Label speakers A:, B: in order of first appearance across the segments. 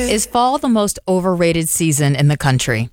A: Is fall the most overrated season in the country?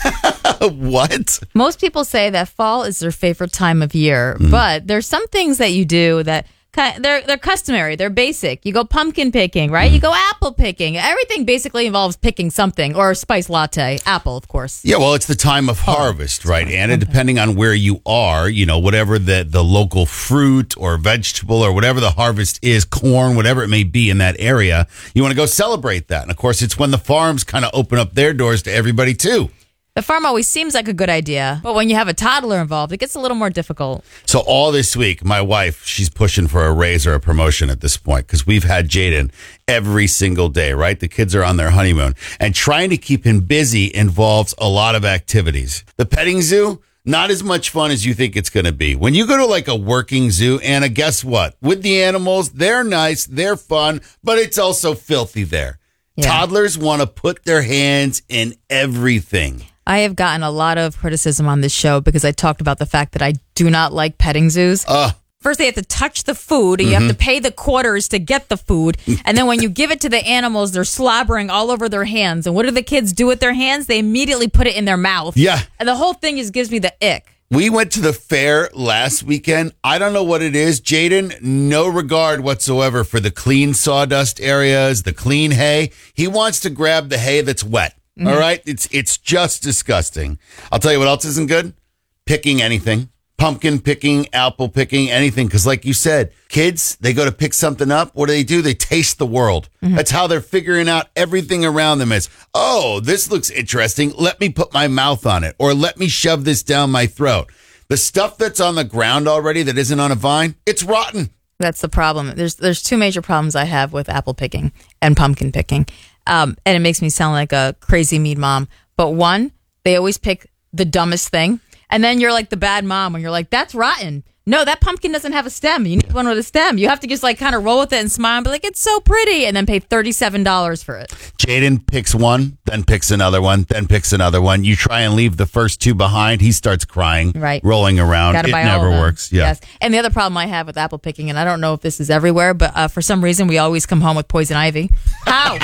B: What?
A: Most people say that fall is their favorite time of year, but there's some things that you do that they're customary, they're basic. You go pumpkin picking, right? You go apple picking. Everything basically involves picking something, or a spice latte. Apple, of course.
B: Yeah, well, it's the time of harvest, right, Anna? Depending on where you are, whatever the local fruit or vegetable or whatever the harvest is, corn, whatever it may be in that area, you want to go celebrate that. And, of course, it's when the farms kind of open up their doors to everybody, too.
A: The farm always seems like a good idea, but when you have a toddler involved, it gets a little more difficult.
B: So all this week, my wife, she's pushing for a raise or a promotion at this point because we've had Jaden every single day, right? The kids are on their honeymoon. And trying to keep him busy involves a lot of activities. The petting zoo, not as much fun as you think it's going to be. When you go to like a working zoo, Anna, guess what? With the animals, they're nice, they're fun, but it's also filthy there. Yeah. Toddlers want to put their hands in everything.
A: I have gotten a lot of criticism on this show because I talked about the fact that I do not like petting zoos. First, they have to touch the food, and you have to pay the quarters to get the food. And then when you give it to the animals, they're slobbering all over their hands. And what do the kids do with their hands? They immediately put it in their mouth.
B: Yeah.
A: And the whole thing just gives me the ick.
B: We went to the fair last weekend. I don't know what it is. Jaden, no regard whatsoever for the clean sawdust areas, the clean hay. He wants to grab the hay that's wet. All right? It's just disgusting. I'll tell you what else isn't good. Picking anything. Pumpkin picking, apple picking, anything. Because like you said, kids, they go to pick something up. What do? They taste the world. That's how they're figuring out everything around them is, oh, this looks interesting. Let me put my mouth on it. Or let me shove this down my throat. The stuff that's on the ground already that isn't on a vine, it's rotten.
A: That's the problem. There's two major problems I have with apple picking and pumpkin picking. And it makes me sound like a crazy mean mom. But one, they always pick the dumbest thing. And then you're like the bad mom when you're like, that's rotten. No, that pumpkin doesn't have a stem. You need one with a stem. You have to just like kind of roll with it and smile and be like, it's so pretty. And then pay $37 for it.
B: Jaden picks one, then picks another one, then picks another one. You try and leave the first two behind. He starts crying,
A: right,
B: rolling around. It never works. Yeah.
A: Yes. And the other problem I have with apple picking, and I don't know if this is everywhere, but for some reason we always come home with poison ivy. How?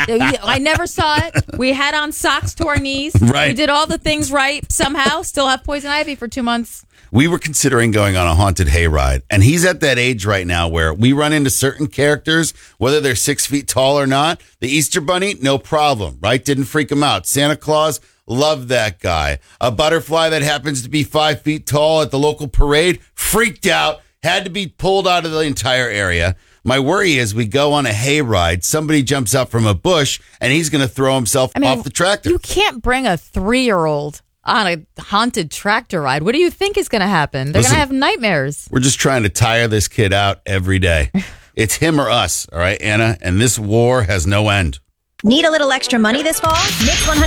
A: I never saw it. We had on socks to our knees.
B: Right.
A: We did all the things right. Somehow still have poison ivy for 2 months.
B: We were considering going on a haunted hayride, and he's at that age right now where we run into certain characters, whether they're 6 feet tall or not. The Easter Bunny, no problem, right? Didn't freak him out. Santa Claus, love that guy. A butterfly that happens to be 5 feet tall at the local parade, freaked out, had to be pulled out of the entire area. My worry is we go on a hayride, somebody jumps out from a bush, and he's going to throw himself off the tractor.
A: You can't bring a 3-year-old on a haunted tractor ride. What do you think is going to happen? They're going to have nightmares.
B: We're just trying to tire this kid out every day. It's him or us, all right, Anna? And this war has no end.
C: Need a little extra money this fall? Mix 100